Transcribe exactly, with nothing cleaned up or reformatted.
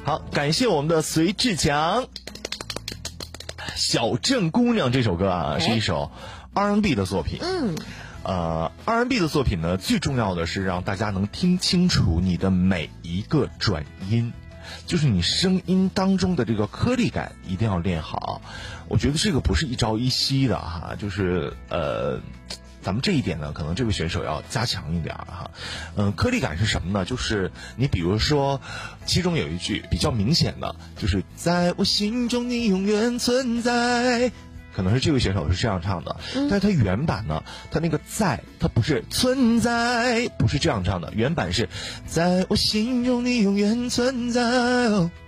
好，感谢我们的隋志强。小镇姑娘这首歌啊，是一首 R and B 的作品。 嗯， 呃 ，R and B 的作品呢，最重要的是让大家能听清楚你的每一个转音，就是你声音当中的这个颗粒感一定要练好。我觉得这个不是一朝一夕的哈，就是呃。咱们这一点呢，可能这位选手要加强一点哈。嗯、呃，颗粒感是什么呢？就是你比如说，其中有一句比较明显的，就是在我心中你永远存在。可能是这位选手是这样唱的，嗯、但是他原版呢，他那个在，他不是存在，不是这样唱的，原版是在我心中你永远存在。哦